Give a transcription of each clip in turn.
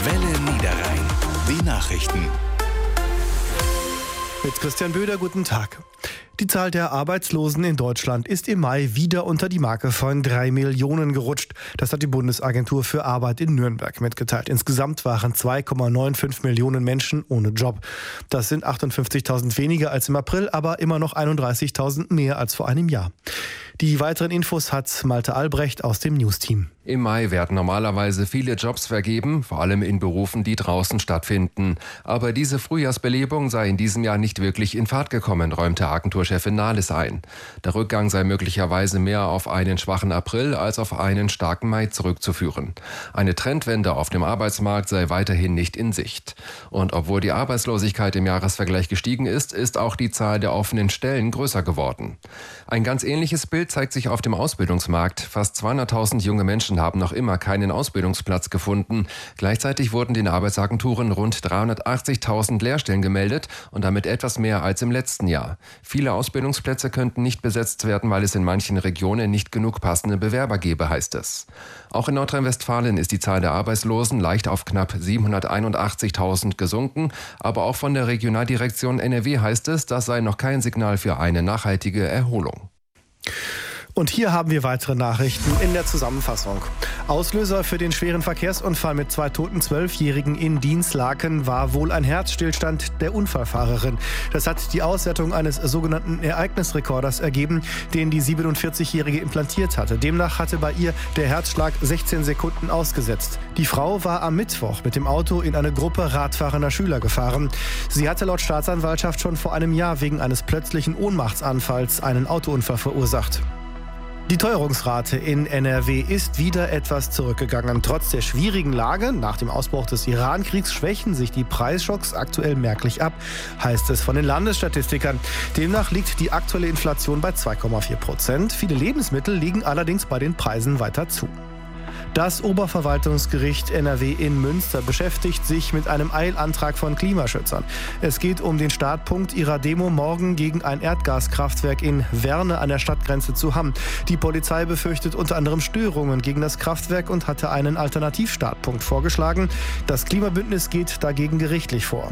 Welle Niederrhein. Die Nachrichten. Mit Christian Böder, guten Tag. Die Zahl der Arbeitslosen in Deutschland ist im Mai wieder unter die Marke von 3 Millionen gerutscht. Das hat die Bundesagentur für Arbeit in Nürnberg mitgeteilt. Insgesamt waren 2,95 Millionen Menschen ohne Job. Das sind 58.000 weniger als im April, aber immer noch 31.000 mehr als vor einem Jahr. Die weiteren Infos hat Malte Albrecht aus dem News-Team. Im Mai werden normalerweise viele Jobs vergeben, vor allem in Berufen, die draußen stattfinden. Aber diese Frühjahrsbelebung sei in diesem Jahr nicht wirklich in Fahrt gekommen, räumte Agenturchefin Nahles ein. Der Rückgang sei möglicherweise mehr auf einen schwachen April als auf einen starken Mai zurückzuführen. Eine Trendwende auf dem Arbeitsmarkt sei weiterhin nicht in Sicht. Und obwohl die Arbeitslosigkeit im Jahresvergleich gestiegen ist, ist auch die Zahl der offenen Stellen größer geworden. Ein ganz ähnliches Bild zeigt sich auf dem Ausbildungsmarkt. Fast 200.000 junge Menschen haben noch immer keinen Ausbildungsplatz gefunden. Gleichzeitig wurden den Arbeitsagenturen rund 380.000 Lehrstellen gemeldet und damit etwas mehr als im letzten Jahr. Viele Ausbildungsplätze könnten nicht besetzt werden, weil es in manchen Regionen nicht genug passende Bewerber gebe, heißt es. Auch in Nordrhein-Westfalen ist die Zahl der Arbeitslosen leicht auf knapp 781.000 gesunken. Aber auch von der Regionaldirektion NRW heißt es, das sei noch kein Signal für eine nachhaltige Erholung. Und hier haben wir weitere Nachrichten in der Zusammenfassung. Auslöser für den schweren Verkehrsunfall mit 2 toten 12-Jährigen in Dinslaken war wohl ein Herzstillstand der Unfallfahrerin. Das hat die Auswertung eines sogenannten Ereignisrekorders ergeben, den die 47-Jährige implantiert hatte. Demnach hatte bei ihr der Herzschlag 16 Sekunden ausgesetzt. Die Frau war am Mittwoch mit dem Auto in eine Gruppe radfahrender Schüler gefahren. Sie hatte laut Staatsanwaltschaft schon vor einem Jahr wegen eines plötzlichen Ohnmachtsanfalls einen Autounfall verursacht. Die Teuerungsrate in NRW ist wieder etwas zurückgegangen. Trotz der schwierigen Lage nach dem Ausbruch des Iran-Kriegs schwächen sich die Preisschocks aktuell merklich ab, heißt es von den Landesstatistikern. Demnach liegt die aktuelle Inflation bei 2,4%. Viele Lebensmittel liegen allerdings bei den Preisen weiter zu. Das Oberverwaltungsgericht NRW in Münster beschäftigt sich mit einem Eilantrag von Klimaschützern. Es geht um den Startpunkt ihrer Demo morgen gegen ein Erdgaskraftwerk in Werne an der Stadtgrenze zu Hamm. Die Polizei befürchtet unter anderem Störungen gegen das Kraftwerk und hatte einen Alternativstartpunkt vorgeschlagen. Das Klimabündnis geht dagegen gerichtlich vor.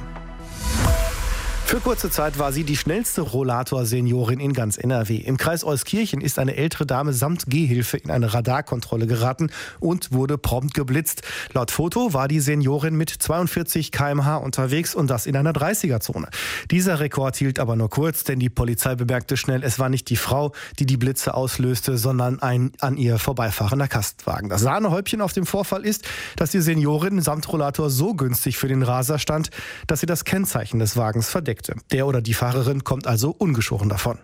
Für kurze Zeit war sie die schnellste Rollator-Seniorin in ganz NRW. Im Kreis Euskirchen ist eine ältere Dame samt Gehhilfe in eine Radarkontrolle geraten und wurde prompt geblitzt. Laut Foto war die Seniorin mit 42 km/h unterwegs und das in einer 30er-Zone. Dieser Rekord hielt aber nur kurz, denn die Polizei bemerkte schnell, es war nicht die Frau, die die Blitze auslöste, sondern ein an ihr vorbeifahrender Kastenwagen. Das Sahnehäubchen auf dem Vorfall ist, dass die Seniorin samt Rollator so günstig für den Raser stand, dass sie das Kennzeichen des Wagens verdeckt. Der oder die Fahrerin kommt also ungeschoren davon.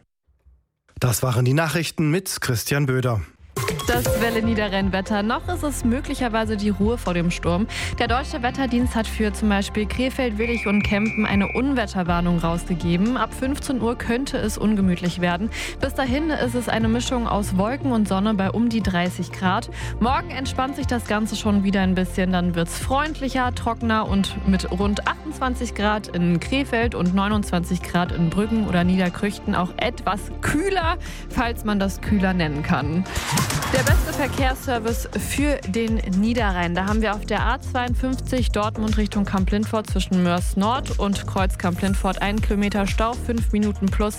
Das waren die Nachrichten mit Christian Böder. Das Welle Niederrhein-Wetter. Noch ist es möglicherweise die Ruhe vor dem Sturm. Der Deutsche Wetterdienst hat für zum Beispiel Krefeld, Willich und Kempen eine Unwetterwarnung rausgegeben. Ab 15 Uhr könnte es ungemütlich werden. Bis dahin ist es eine Mischung aus Wolken und Sonne bei um die 30 Grad. Morgen entspannt sich das Ganze schon wieder ein bisschen. Dann wird es freundlicher, trockener und mit rund 28 Grad in Krefeld und 29 Grad in Brüggen oder Niederkrüchten auch etwas kühler, falls man das kühler nennen kann. Der beste Verkehrsservice für den Niederrhein. Da haben wir auf der A52 Dortmund Richtung Kamp-Lintfort zwischen Mörs Nord und Kreuz Kamp-Lintfort 1 Kilometer Stau, 5 Minuten plus.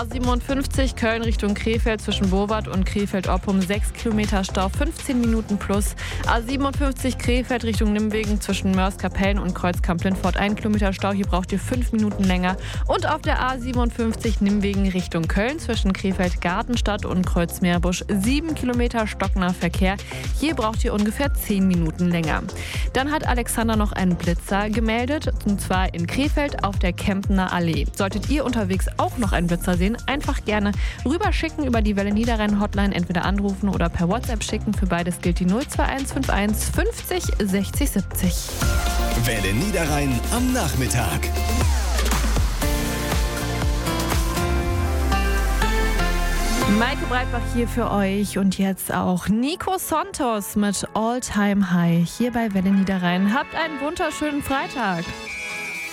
A57 Köln Richtung Krefeld zwischen Bowart und Krefeld-Oppum 6 Kilometer Stau, 15 Minuten plus. A57 Krefeld Richtung Nimwegen zwischen Mörs-Kapellen und Kreuz Kamp-Lintfort 1 Kilometer Stau. Hier braucht ihr 5 Minuten länger. Und auf der A57 Nimwegen Richtung Köln zwischen Krefeld-Gartenstadt und Kreuz-Meerbusch 7 Kilometer stockender Verkehr. Hier braucht ihr ungefähr 10 Minuten länger. Dann hat Alexander noch einen Blitzer gemeldet, und zwar in Krefeld auf der Kempener Allee. Solltet ihr unterwegs auch noch einen Blitzer sehen, einfach gerne rüberschicken über die Welle Niederrhein Hotline, entweder anrufen oder per WhatsApp schicken. Für beides gilt die 02151 50 60 70. Welle Niederrhein am Nachmittag. Maike Breitbach hier für euch und jetzt auch Nico Santos mit All Time High hier bei Welle Niederrhein. Habt einen wunderschönen Freitag.